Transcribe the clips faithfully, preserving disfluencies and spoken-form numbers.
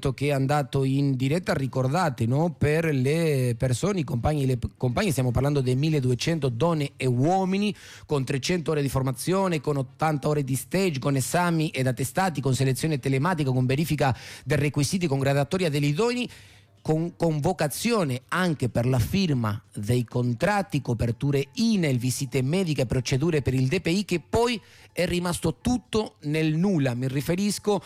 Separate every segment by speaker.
Speaker 1: che è andato in diretta, ricordate, no? Per le persone, i compagni e le compagne, stiamo parlando di milleduecento donne e uomini con trecento ore di formazione, con ottanta ore di stage, con esami ed attestati, con selezione telematica, con verifica dei requisiti, con gradatoria degli idonei, con convocazione anche per la firma dei contratti, coperture I N E L, visite mediche, procedure per il D P I, che poi è rimasto tutto nel nulla. Mi riferisco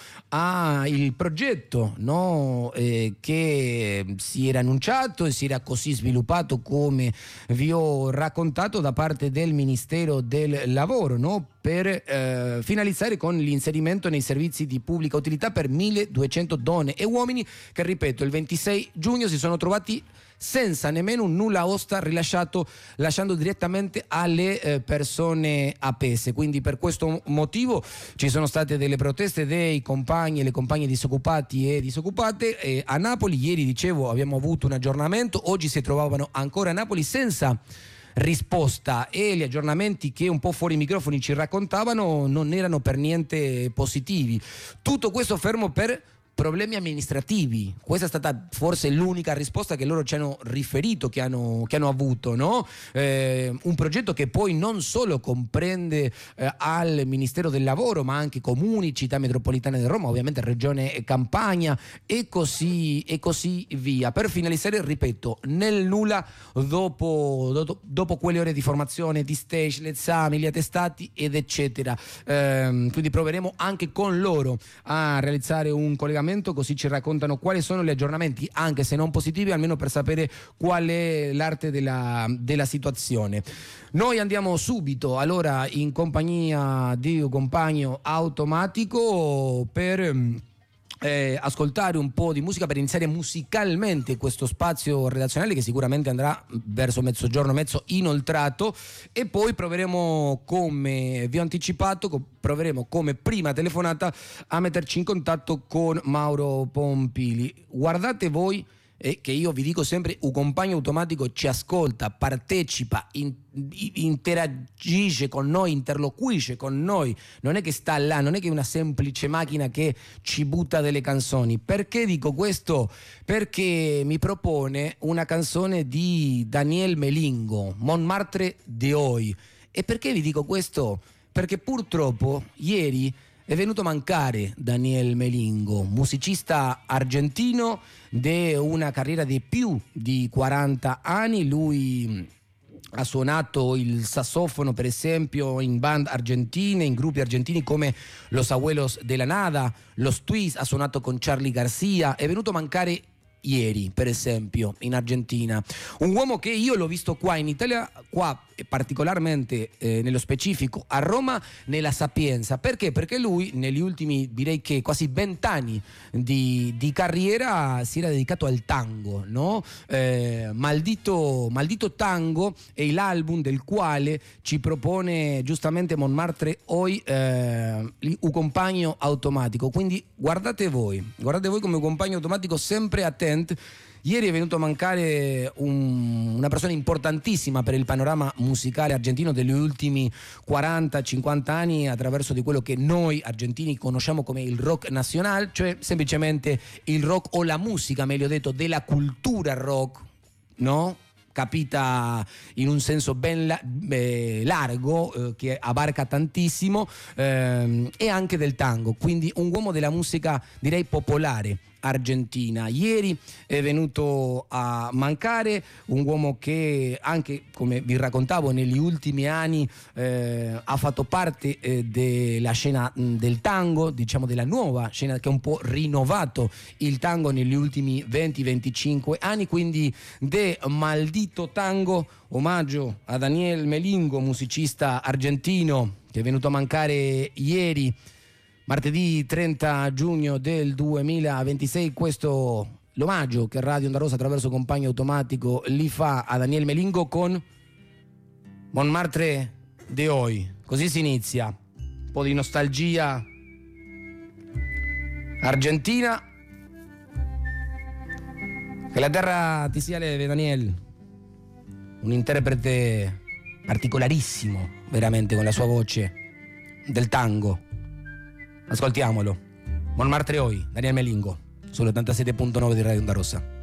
Speaker 1: al progetto, no? eh, che si era annunciato e si era così sviluppato come vi ho raccontato da parte del Ministero del Lavoro, no? Per eh, finalizzare con l'inserimento nei servizi di pubblica utilità per milleduecento donne e uomini che, ripeto, il ventisei giugno si sono trovati senza nemmeno un nulla osta rilasciato, lasciando direttamente alle eh, persone appese. Quindi per questo motivo ci sono state delle proteste dei compagni e le compagne disoccupati e disoccupate eh, a Napoli. Ieri, dicevo, abbiamo avuto un aggiornamento, oggi si trovavano ancora a Napoli senza risposta, e gli aggiornamenti che un po' fuori i microfoni ci raccontavano non erano per niente positivi. Tutto questo fermo per problemi amministrativi. Questa è stata forse l'unica risposta che loro ci hanno riferito, che hanno, che hanno avuto, no? Eh, un progetto che poi non solo comprende eh, al Ministero del Lavoro, ma anche comuni, città metropolitane di Roma, ovviamente regione Campania e così, e così via, per finalizzare, ripeto, nel nulla dopo, dopo, dopo quelle ore di formazione, di stage, gli esami, gli attestati ed eccetera. Eh, quindi proveremo anche con loro a realizzare un collegamento, così ci raccontano quali sono gli aggiornamenti, anche se non positivi, almeno per sapere qual è l'arte della, della situazione. Noi andiamo subito allora in compagnia di un compagno automatico per Eh, ascoltare un po' di musica, per iniziare musicalmente questo spazio redazionale che sicuramente andrà verso mezzogiorno, mezzo inoltrato, e poi proveremo, come vi ho anticipato, proveremo come prima telefonata a metterci in contatto con Mauro Pompili. Guardate voi eh, che io vi dico sempre, un compagno automatico ci ascolta, partecipa, in, interagisce con noi, interloquisce con noi, non è che sta là, non è che è una semplice macchina che ci butta delle canzoni. Perché dico questo? Perché mi propone una canzone di Daniel Melingo, Montmartre de hoy. E perché vi dico questo? Perché purtroppo ieri è venuto a mancare Daniel Melingo, musicista argentino di una carriera di più di quaranta anni. Lui ha suonato il sassofono, per esempio, in band argentine, in gruppi argentini come Los Abuelos de la Nada, Los Twist, ha suonato con Charly Garcia. È venuto a mancare ieri, per esempio, in Argentina. Un uomo che io l'ho visto qua in Italia, qua particolarmente eh, nello specifico a Roma, nella Sapienza. Perché? Perché lui negli ultimi, direi che quasi vent'anni di, di carriera si era dedicato al tango, no? Eh, Maldito, Maldito Tango è l'album del quale ci propone giustamente Montmartre hoy, eh, un compagno automatico. Quindi guardate voi, guardate voi come un compagno automatico sempre attento. Ieri è venuto a mancare un, una persona importantissima per il panorama musicale argentino degli ultimi quaranta cinquanta anni, attraverso di quello che noi argentini conosciamo come il rock nazionale, cioè semplicemente il rock, o la musica, meglio detto, della cultura rock, no? Capita in un senso ben la, eh, largo, eh, che abarca tantissimo, eh, e anche del tango, quindi un uomo della musica, direi, popolare argentina. Ieri è venuto a mancare un uomo che anche, come vi raccontavo, negli ultimi anni eh, ha fatto parte eh, della scena mh, del tango, diciamo della nuova scena che ha un po' rinnovato il tango negli ultimi venti venticinque anni, quindi de Maldito Tango, omaggio a Daniel Melingo, musicista argentino che è venuto a mancare ieri, martedì trenta giugno del duemilaventisei. Questo l'omaggio che Radio Onda Rossa attraverso Compagno Automatico li fa a Daniel Melingo con Montmartre de hoy. Così si inizia, un po' di nostalgia argentina. Che la terra ti sia leve, Daniel. Un interprete particolarissimo, veramente, con la sua voce del tango. Ascoltiamolo. Montmartre hoy, Daniel Melingo, sull'ottantasette virgola nove di Radio Onda Rossa.